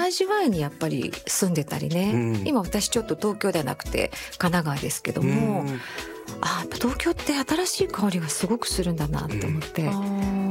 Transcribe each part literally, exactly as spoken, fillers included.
じワイにやっぱり住んでたりね、 うん、 今私ちょっと東京ではなくて神奈川ですけども、うん、あ東京って新しい香りがすごくするんだなって思って、うん、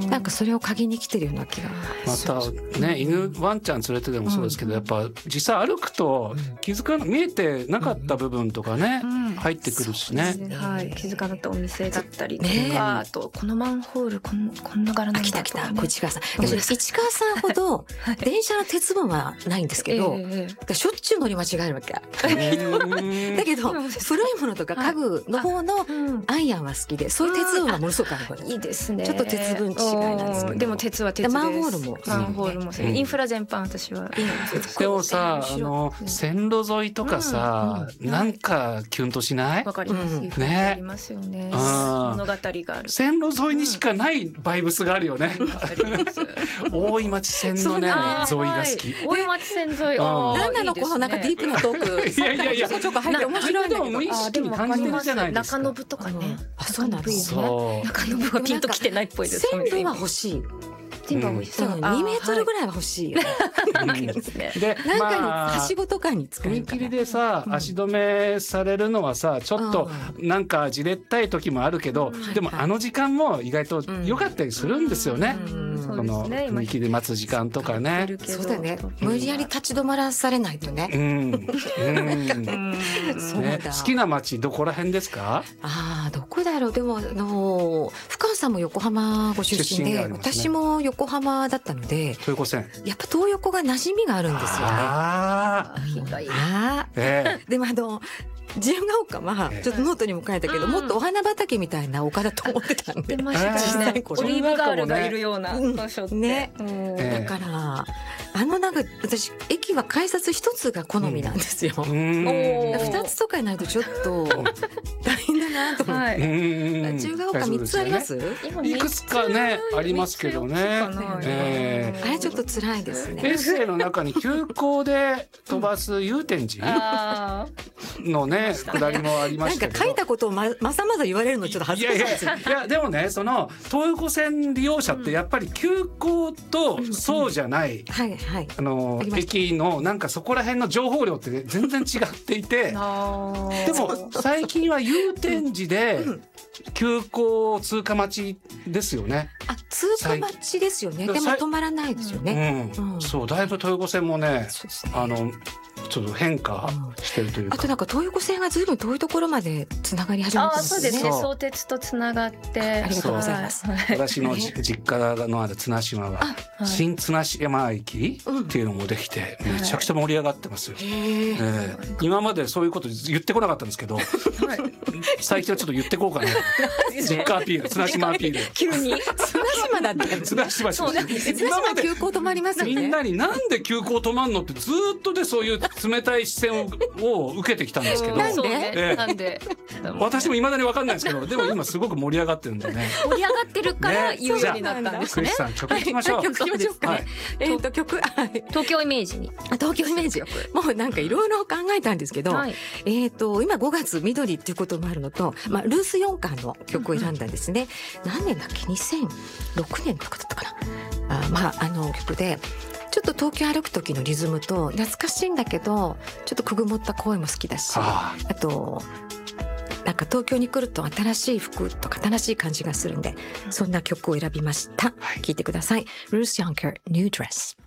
なんかそれを嗅ぎに来てるような気がまたね、犬ワンちゃん連れてでもそうですけど、うん、やっぱ実際歩くと気づかな見えてなかった部分とかね、うん、入ってくるしね、 ね、はい、気づかなかったお店だったりとか、ね、あとこのマンホールこんこんな柄なんだとか、ね、 来た来た市川さん、市川さんほど電車の鉄分はないんですけど、えー、しょっちゅう乗り間違えるわけだけど古いものとか家具の方のアイアンは好きで、そういう鉄分はものすごくあるこれいいですね。 ちょっと鉄分違いなんですけど、 でも鉄は鉄です。 マンホールもマンホールも、うん、インフラ全般私はいいんです。 でもさ、あの線路沿いとかさ、うんうん、なんかキュンとしない？ わかります、うん、ね、ありますよね。物語がある。 線路沿いにしかないバイブスがあるよね。大井町線のね沿いが好き。 大井町線沿い。 なんなのこのなんかディープなトーク。 いやいやいや、 ちょっと入って面白いんだけど。 無意識に感じてるじゃないですか。 中延とかね。 あ、そうなんですね。 中延はピンときてないっぽいです。 線路は欲しい。線路は欲しい。にメートルぐらいは欲しいよ。 で、 なんかにはしごとかに使う。 踏切でさ、足止めされるのはさ、ちょっとなんかじれったい時もあるけど、でもあの時間も意外と良かったりするんですよね。この踏切で待つ時間とかね。 そうだね。無理やり立ち止まらされないとね。 うん。そうだ。好きな街どこら辺ですか？ ああ、どこだろう。でもあの深川さんも横浜ご出身で、私も横浜だったので、 東横線。 やっぱ東横が馴染みがあるんですよね。 ああ。でもあの。自由が丘はちょっとノートにも書いたけど、もっとお花畑みたいな丘だと思ってたんで、 実際オリーブガールがいるような場所ってね。 だからあのなんか私駅は改札一つが好みなんですよ。二つとかになるとちょっと大変だなと思って。自由が丘三つあります？ いくつかねありますけどね。あれちょっと辛いですね。 エッセイの中に急行で飛ばす祐天寺のね。下りもありましたけど、 なんか書いたことをままざまざ言われるのちょっと恥ずかしいです。 いやいやいや、でもね、その東横線利用者ってやっぱり急行とそうじゃない、あの駅のなんかそこら辺の情報量って全然違っていて、でも最近は祐天寺で急行通過待ちですよね。 あ、通過待ちですよね。でも止まらないですよね。 うんうん、そう、だいぶ東横線もね、あのちょっと変化してるというか、 あとなんか東横線がずいぶん遠いところまでつながり始めてますね。 そうですね。相鉄とつながって、 ありがとうございます。 私の実家のある綱島は新綱島駅っていうのもできて、めちゃくちゃ盛り上がってますよ。今までそういうこと言ってこなかったんですけど、最近はちょっと言ってこうかな。実家アピール、綱島アピール。 急に綱島だって。綱島。 綱島急行止まりますよね。 みんなになんで急行止まんのってずっとでそういう冷たい視線を受けてきたんですけど、 なんで？ なんで？ 私も未だに分かんないんですけど、でも今すごく盛り上がってるんでね。 盛り上がってるから言うようになったんですね。 クリスさん曲いきましょう。 曲いきましょうかね。えっと曲、 東京イメージに。 東京イメージ。もうなんかいろいろ考えたんですけど、えっと今ごがつ緑っていうこともあるのと、まあルースヨンカーの曲を選んだんですね。何年だっけ？にせんろくねんとかだったかな。あ、まああの曲で。ちょっと東京歩く時のリズムと懐かしいんだけどちょっとくぐもった声も好きだし、あ, あとなんか東京に来ると新しい服とか新しい感じがするんでそんな曲を選びました。聴いてください。ルース・ヨンカー New Dress。